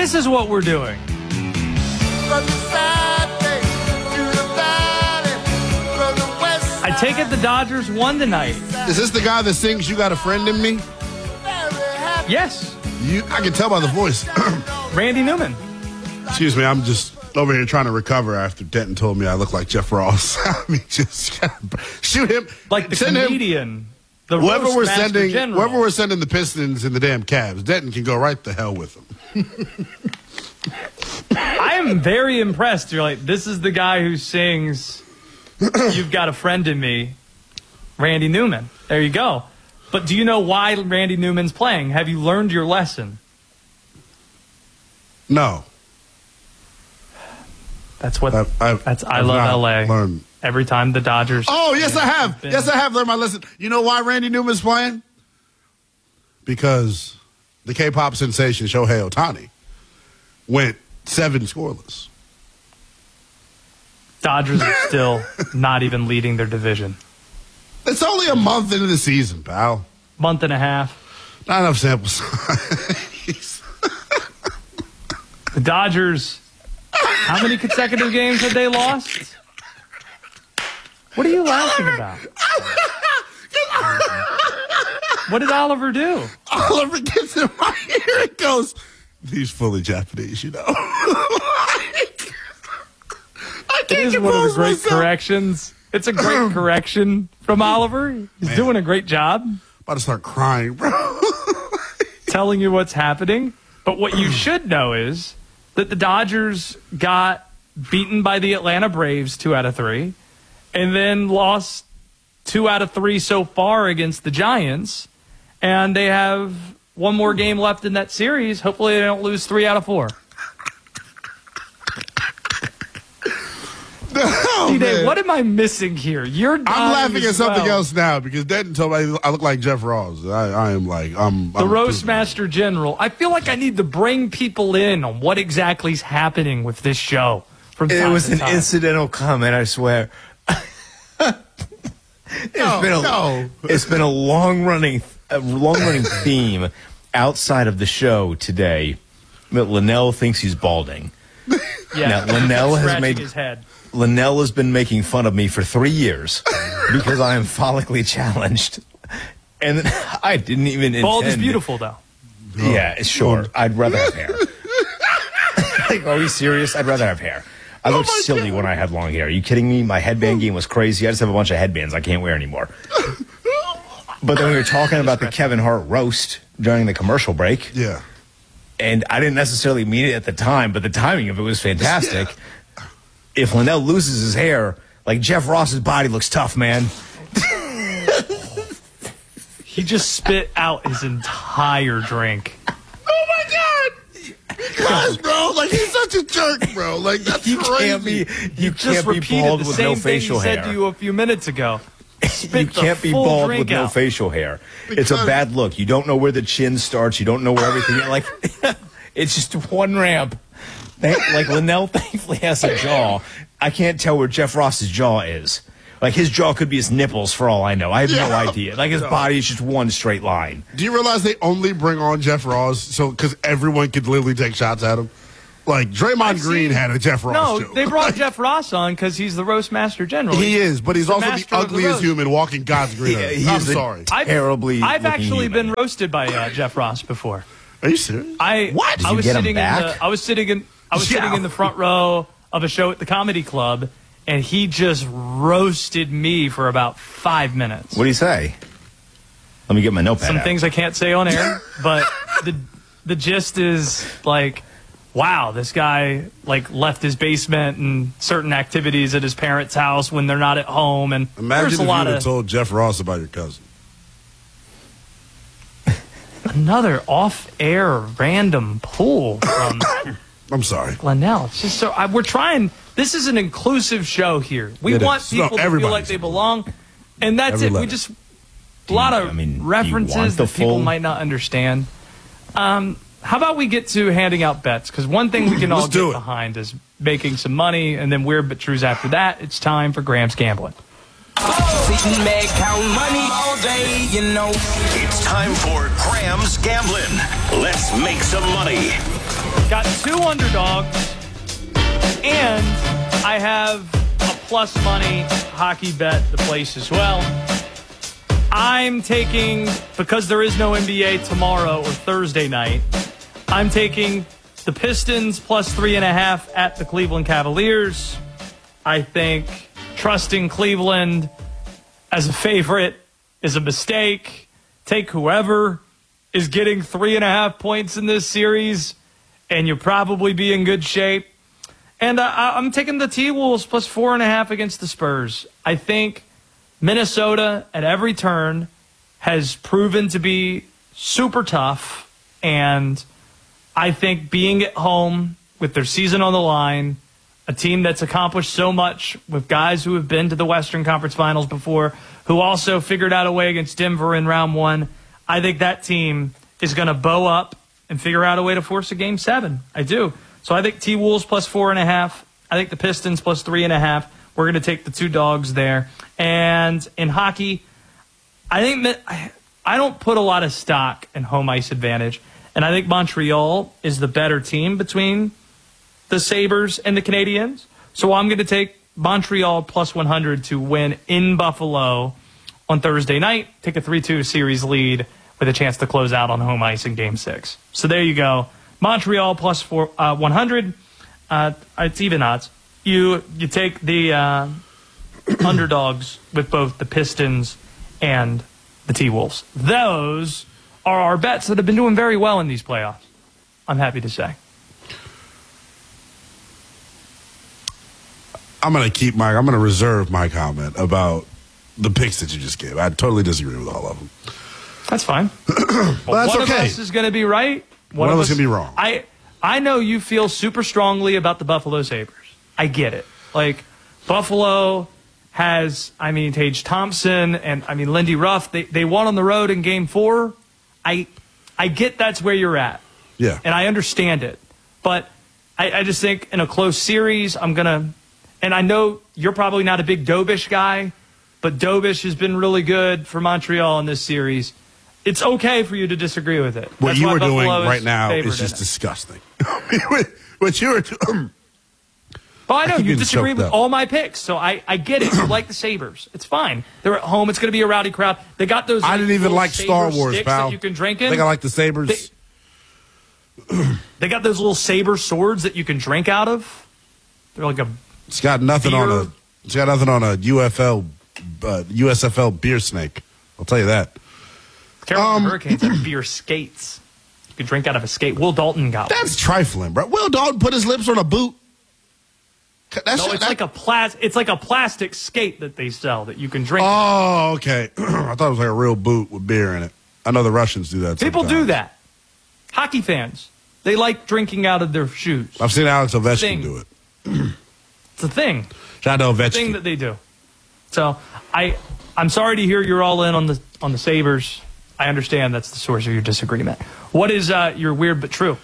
This is what we're doing. I take it the Dodgers won tonight. Is this the guy that sings "You Got a Friend in Me"? Yes. I can tell by the voice. Randy Newman. Excuse me, I'm just over here trying to recover after Denton told me I look like Jeff Ross. I mean, just shoot him. Like the comedian. Whoever we're sending the Pistons and the damn Cavs, Denton can go right the hell with them. I am very impressed. You're like, this is the guy who sings "You've Got a Friend in Me," Randy Newman. There you go. But do you know why Randy Newman's playing? Have you learned your lesson? No. That's what. I love LA. Learned. Every time the Dodgers. Oh, yes, I have. Yes, I have learned my lesson. You know why Randy Newman's playing? Because the K-pop sensation Shohei Ohtani went 7 scoreless. Dodgers are still not even leading their division. It's only a month into the season, pal. Month and a half. Not enough sample size. The Dodgers, how many consecutive games have they lost? What are you laughing about? What did Oliver do? Oliver gets in my ear and goes, "He's fully Japanese, you know." It is one of the great corrections. It's a great correction from Oliver. He's doing a great job. About to start crying, bro. Telling you what's happening. But what you should know is that the Dodgers got beaten by the Atlanta Braves 2 out of 3, and then lost 2 out of 3 so far against the Giants. And they have one more game left in that series. Hopefully they don't lose 3 out of 4. No, D-Day, what am I missing here? I'm laughing at something else now because Denton told me I look like Jeff Ross. I'm the Roast Master General. I feel like I need to bring people in on what exactly is happening with this show. It was an incidental comment, I swear. It's been a long-running theme outside of the show today that Linnell thinks he's balding. Yeah, now, Linnell has made his head. Linnell has been making fun of me for 3 years because I am follically challenged, and I didn't even intend. Bald is beautiful, though. Yeah, sure. I'd rather have hair. Like, are we serious? I'd rather have hair. I looked silly when I had long hair. Are you kidding me? My headband game was crazy. I just have a bunch of headbands I can't wear anymore. But then we were talking about the Kevin Hart roast during the commercial break. Yeah. And I didn't necessarily mean it at the time, but the timing of it was fantastic. Yeah. If Linnell loses his hair, like Jeff Ross's body looks tough, man. He just spit out his entire drink. Oh my God! Gosh, bro, like he's such a jerk, bro. Like that's crazy. You can't be bald with no facial hair. Said to you a few minutes ago. You can't be bald with no facial hair. It's a bad look. You don't know where the chin starts. You don't know where everything. Like it's just one ramp. Like Linnell thankfully has a jaw. I can't tell where Jeff Ross's jaw is. Like his jaw could be his nipples for all I know. I have no idea. Like his body is just one straight line. Do you realize they only bring on Jeff Ross because everyone could literally take shots at him? Like Draymond Green had a Jeff Ross. No, they brought Jeff Ross on because he's the Roast Master General. He is, but he's also the ugliest human walking God's green earth. I'm sorry. I've actually been roasted by Jeff Ross before. Are you serious? What? I was sitting in the front row of a show at the comedy club, and he just roasted me for about 5 minutes. What do you say? Let me get my notepad. Some things I can't say on air, but the gist is like, wow, this guy like left his basement and certain activities at his parents' house when they're not at home. And imagine if you would have told Jeff Ross about your cousin. Another off-air random pull from. I'm sorry, Linnell. It's just so we're trying. This is an inclusive show here. We want people to feel like they belong, and that's it. We just a lot of references that people might not understand. How about we get to handing out bets? Because one thing we can all get behind is making some money, and then Weird But Trues after that. It's time for Graham's Gambling. Sitting back, count money all day, you know. It's time for Graham's Gambling. Let's make some money. Got 2 underdogs, and I have a plus money hockey bet to place as well. I'm taking, because there is no NBA tomorrow or Thursday night, I'm taking the Pistons plus 3.5 at the Cleveland Cavaliers. I think trusting Cleveland as a favorite is a mistake. Take whoever is getting 3.5 points in this series, and you'll probably be in good shape. And I'm taking the T-Wolves plus 4.5 against the Spurs. I think Minnesota at every turn has proven to be super tough, and I think being at home with their season on the line, a team that's accomplished so much with guys who have been to the Western Conference Finals before, who also figured out a way against Denver in round 1, I think that team is going to bow up and figure out a way to force a Game 7. I do. So I think T-Wolves plus 4.5. I think the Pistons plus 3.5. We're going to take the 2 dogs there. And in hockey, I think that I don't put a lot of stock in home ice advantage. And I think Montreal is the better team between the Sabres and the Canadiens. So I'm going to take Montreal plus 100 to win in Buffalo on Thursday night. Take a 3-2 series lead with a chance to close out on home ice in Game 6. So there you go. Montreal plus 100. It's even odds. You take the underdogs with both the Pistons and the T-Wolves. Those are our bets that have been doing very well in these playoffs, I'm happy to say. I'm going to reserve my comment about the picks that you just gave. I totally disagree with all of them. That's fine. Well, that's one okay. Of us is going to be right. One of us is going to be wrong. I know you feel super strongly about the Buffalo Sabres. I get it. Like, Buffalo has, Tage Thompson and, Lindy Ruff. They won on the road in Game 4. I get that's where you're at. Yeah. And I understand it. But I just think in a close series, I'm going to, and I know you're probably not a big Dobish guy, but Dobish has been really good for Montreal in this series. It's okay for you to disagree with it. What you are doing right now is just disgusting. What you are doing. Well, I know you disagree with all my picks, so I get it. You like the Sabres. It's fine. They're at home. It's going to be a rowdy crowd. They got those. I didn't even like Star Wars, pal. That you can drink in. I think I like the Sabres. They got those little saber swords that you can drink out of. They're like a. It's got nothing on a. It's got nothing on a USFL beer snake. I'll tell you that. Carolina Hurricanes have beer skates. You can drink out of a skate. Will Dalton got one. That's trifling, bro. Will Dalton put his lips on a boot. Like a plastic skate that they sell that you can drink. Oh, okay. I thought it was like a real boot with beer in it. I know the Russians do that. People do that. Hockey fans, they like drinking out of their shoes. I've seen Alex Ovechkin do it. It's a thing. Shout out to Ovechkin. It's a thing that they do. So I'm sorry to hear you're all in on the Sabres. I understand that's the source of your disagreement. What is your weird but true?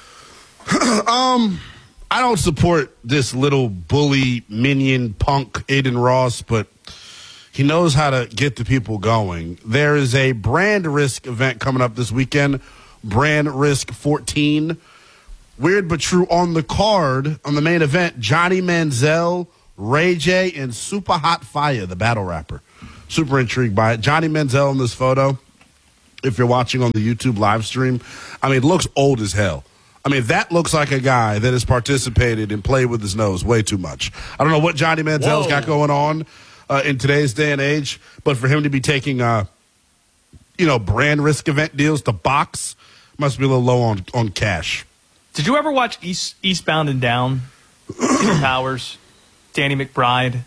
I don't support this little bully minion punk Aiden Ross, but he knows how to get the people going. There is a Brand Risk event coming up this weekend, Brand Risk 14. Weird but true on the card, on the main event, Johnny Manziel, Ray J, and Super Hot Fire, the battle rapper. Super intrigued by it. Johnny Manziel in this photo, if you're watching on the YouTube live stream, it looks old as hell. That looks like a guy that has participated and played with his nose way too much. I don't know what Johnny Manziel's got going on in today's day and age, but for him to be taking, Brand Risk event deals to box must be a little low on cash. Did you ever watch Eastbound and Down? Steve Powers, Danny McBride.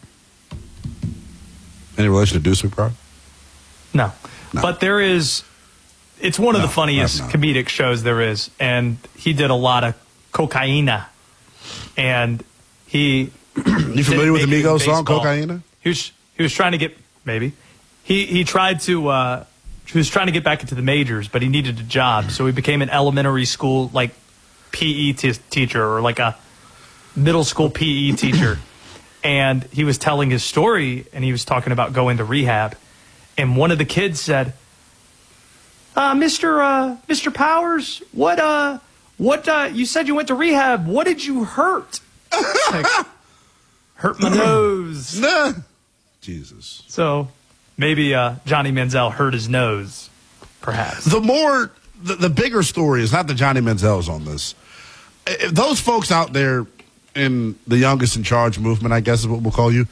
Any relation to Deuce McBride? No. But there is. It's one of the funniest comedic shows there is, and he did a lot of cocaina. And he. You familiar with the Migos song "Cocaina"? He was trying to get he tried to he was trying to get back into the majors, but he needed a job, so he became an elementary school PE teacher or like a middle school PE teacher. And he was telling his story, and he was talking about going to rehab, and one of the kids said, Mr. Powers, what What, you said you went to rehab. What did you hurt? Like, hurt my nose. Nah. Jesus. So maybe Johnny Manziel hurt his nose, perhaps. The bigger story is not that Johnny Manziel's on this. If those folks out there in the youngest in charge movement, I guess is what we'll call you.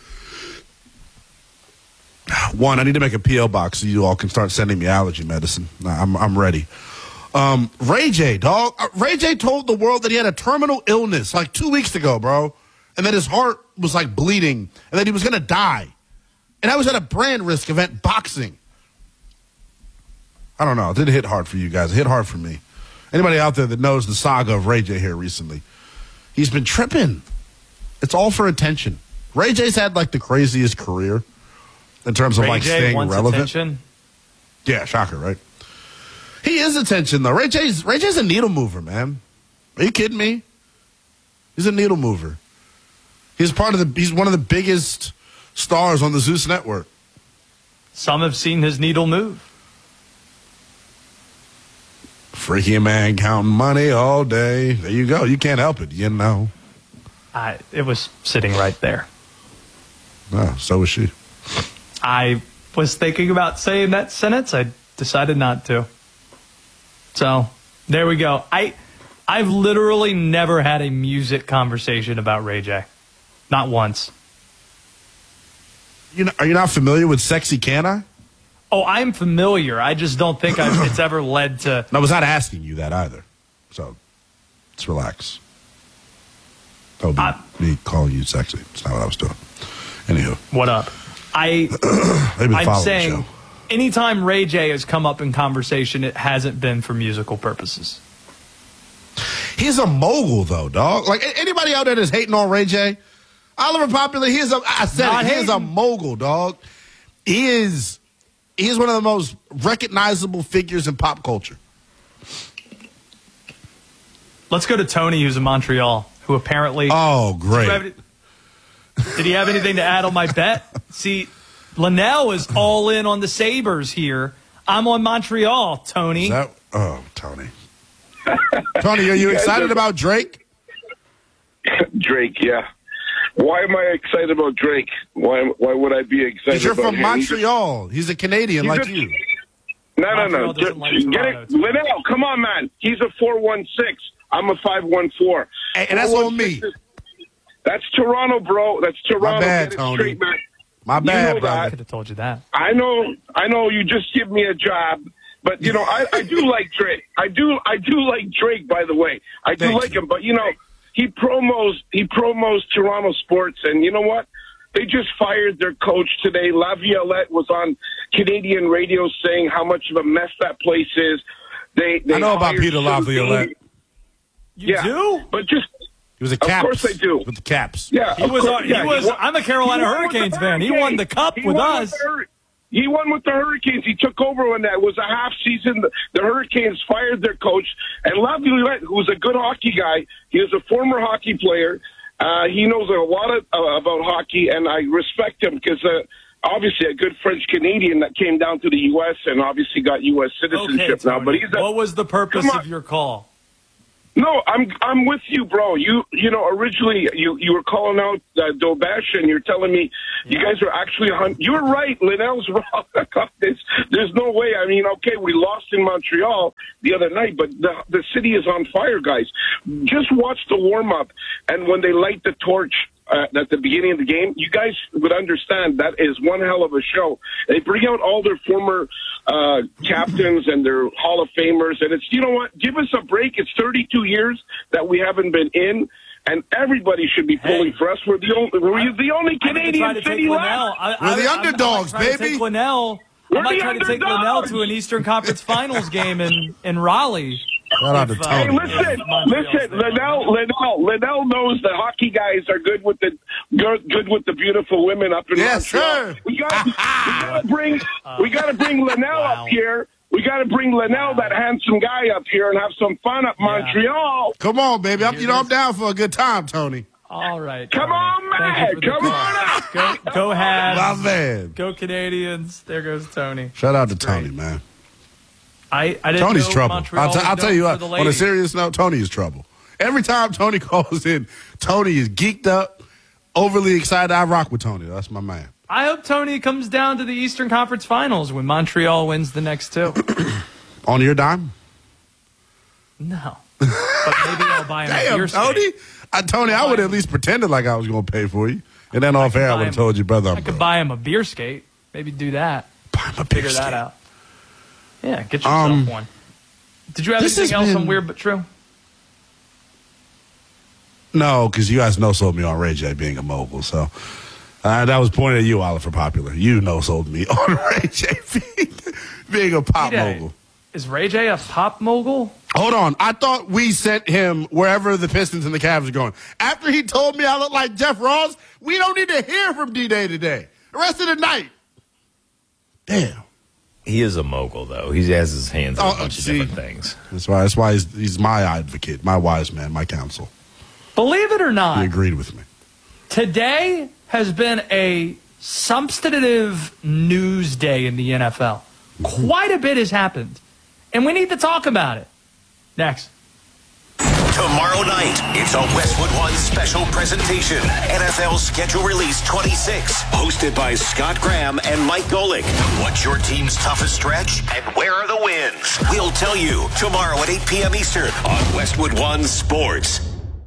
One, I need to make a P.O. box so you all can start sending me allergy medicine. I'm ready. Ray J, dog. Ray J told the world that he had a terminal illness like 2 weeks ago, bro. And that his heart was like bleeding and that he was going to die. And I was at a brand risk event, boxing. I don't know. It didn't hit hard for you guys. It hit hard for me. Anybody out there that knows the saga of Ray J here recently, he's been tripping. It's all for attention. Ray J's had like the craziest career in terms of Ray like J staying wants relevant. Attention. Yeah, shocker, right? He is attention though. Ray J's a needle mover, man. Are you kidding me? He's a needle mover. He's one of the biggest stars on the Zeus network. Some have seen his needle move. Freaky man counting money all day. There you go. You can't help it, you know. It was sitting right there. Oh, so was she. I was thinking about saying that sentence. I decided not to. So, there we go. I've literally never had a music conversation about Ray J. Not once. Are you not familiar with Sexy Can I? Oh, I'm familiar. I just don't think it's ever led to... No, I was not asking you that either. So, let's relax. That would be me calling you sexy. It's not what I was doing. Anywho. What up? I'm saying anytime Ray J has come up in conversation, it hasn't been for musical purposes. He's a mogul, though, dog. Like, anybody out there that's hating on Ray J? Oliver Popular, he is a mogul, dog. He is one of the most recognizable figures in pop culture. Let's go to Tony, who's in Montreal, who apparently... Oh, great. Did he have anything to add on my bet? See, Linnell is all in on the Sabres here. I'm on Montreal, Tony. Tony. Tony, are you excited about Drake? Drake, yeah. Why am I excited about Drake? Why would I be excited about him? Because you're from Montreal. He's a Canadian like you. No. Get it. Linnell, come on, man. He's a 4-1-6. I'm a 5-1-4. And that's on me. That's Toronto, bro. That's Toronto. My bad, Tony. Straight, man. My bad, brother. I could have told you that. I know. You just give me a job, but I do like Drake. I do like Drake. By the way, I do like him. But he promos Toronto sports, and you know what? They just fired their coach today. Laviolette was on Canadian radio saying how much of a mess that place is. They I know about Peter Laviolette. You do? But just. He was a Caps. Of course I do. With the Caps. Yeah, he was. I'm a Carolina Hurricanes fan. He won the cup with us. He won with the Hurricanes. He took over when that was a half season. The Hurricanes fired their coach. And Laviolette, who was a good hockey guy, he was a former hockey player. He knows a lot about hockey, and I respect him because obviously a good French-Canadian that came down to the U.S. and obviously got U.S. citizenship now. But what was the purpose of your call? No, I'm with you, bro. You originally you were calling out Dobesh, and you're telling me you guys are actually you're right. Linnell's wrong. There's no way. I mean, okay, we lost in Montreal the other night, but the city is on fire, guys. Just watch the warm up, and when they light the torch at the beginning of the game, you guys would understand that is one hell of a show. They bring out all their former captains and their Hall of Famers, and it's, you know what, give us a break. It's 32 years that we haven't been in, and everybody should be pulling for us. We're the only Canadian city left. We're the underdogs, baby. I might try to take Linnell to an Eastern Conference Finals game in Raleigh. Hey, listen, Linnell knows that hockey guys are good with the beautiful women up in Montreal. Sir. We gotta bring Linnell up here. We got to bring Linnell, that handsome guy, up here and have some fun up Montreal. Come on, baby. I'm down for a good time, Tony. All right. Come on, man. Come on up. Go Habs. My man. Go Canadians. There goes Tony. Shout out to Tony, man. I didn't Tony's know trouble. Montreal I'll tell you what, on a serious note, Tony is trouble. Every time Tony calls in, Tony is geeked up, overly excited. I rock with Tony. That's my man. I hope Tony comes down to the Eastern Conference Finals when Montreal wins the next two. On your dime? No. But maybe I'll buy him a beer Tony? Tony, I would at least pretended like I was going to pay for you. And then off air, I would have told you, brother, I could buy him a beer skate. Maybe do that. Buy him a beer Figure skate. that out. Yeah, get yourself one. Did you have anything else on Weird But True? No, because you guys no-sold me on Ray J being a mogul. So that was pointed at you, Oliver Popular. You no-sold me on Ray J being a pop mogul. Is Ray J a pop mogul? Hold on. I thought we sent him wherever the Pistons and the Cavs are going. After he told me I look like Jeff Ross, we don't need to hear from D-Day today. The rest of the night. Damn. He is a mogul, though. He has his hands on a bunch of different things. That's why he's my advocate, my wise man, my counsel. Believe it or not, he agreed with me. Today has been a substantive news day in the NFL. Quite a bit has happened, and we need to talk about it. Next. Tomorrow night, it's a Westwood One special presentation. NFL Schedule Release 26. Hosted by Scott Graham and Mike Golick. What's your team's toughest stretch? And where are the wins? We'll tell you tomorrow at 8 p.m. Eastern on Westwood One Sports.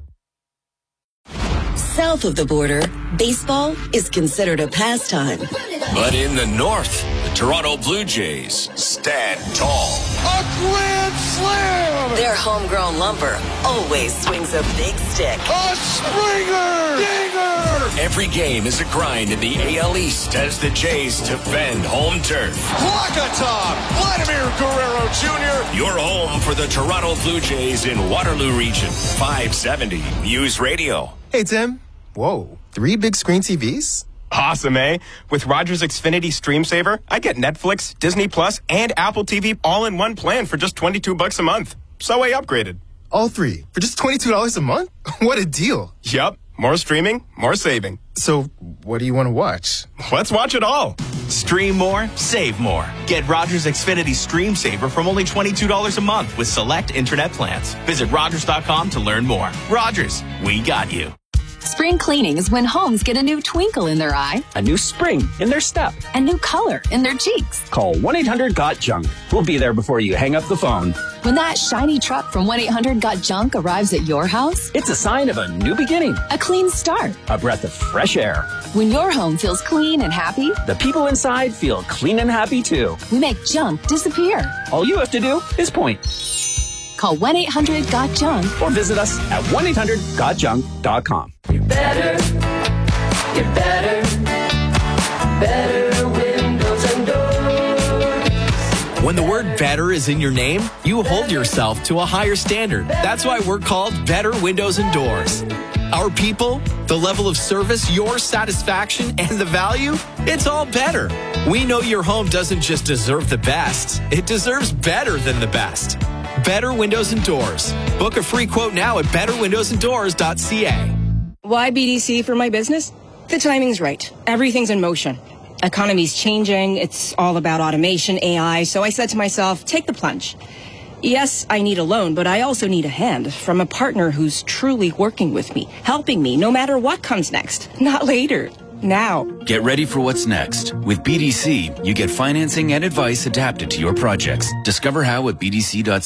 South of the border, baseball is considered a pastime. But in the north, the Toronto Blue Jays stand tall. A grand slam! Their homegrown lumber always swings a big stick. A Springer! Dinger! Every game is a grind in the AL East as the Jays defend home turf. Wakatop! Vladimir Guerrero Jr. Your home for the Toronto Blue Jays in Waterloo Region. 570 News Radio. Hey, Tim. Whoa, 3 big screen TVs? Awesome, eh? With Rogers Xfinity Stream Saver, I get Netflix, Disney Plus, and Apple TV all in one plan for just $22 a month. So I upgraded. All 3 for just $22 a month? What a deal. Yup. More streaming, more saving. So what do you want to watch? Let's watch it all. Stream more, save more. Get Rogers Xfinity Stream Saver from only $22 a month with select internet plans. Visit Rogers.com to learn more. Rogers, we got you. Spring cleaning is when homes get a new twinkle in their eye, a new spring in their step, a new color in their cheeks. Call 1-800-GOT-JUNK. We'll be there before you hang up the phone. When that shiny truck from 1-800-GOT-JUNK arrives at your house, it's a sign of a new beginning, a clean start, a breath of fresh air. When your home feels clean and happy, the people inside feel clean and happy too. We make junk disappear. All you have to do is point. Call 1-800-GOT-JUNK or visit us at 1-800-GOTJUNK.com. You're better, better windows and doors. When the word better is in your name, you hold yourself to a higher standard. That's why we're called Better Windows and Doors. Our people, the level of service, your satisfaction, and the value, it's all better. We know your home doesn't just deserve the best, it deserves better than the best. Better Windows and Doors. Book a free quote now at betterwindowsanddoors.ca. Why BDC for my business? The timing's right. Everything's in motion. Economy's changing. It's all about automation, AI. So I said to myself, take the plunge. Yes, I need a loan, but I also need a hand from a partner who's truly working with me, helping me no matter what comes next. Not later. Now. Get ready for what's next. With BDC, you get financing and advice adapted to your projects. Discover how at BDC.ca.